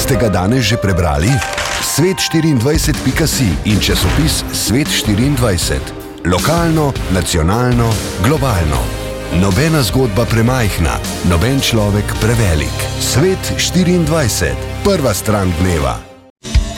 Ste ga danes že prebrali? Svet24.si in časopis Svet24. Lokalno, nacionalno, globalno. Nobena zgodba premajhna, noben človek prevelik. Svet24. Prva stran dneva.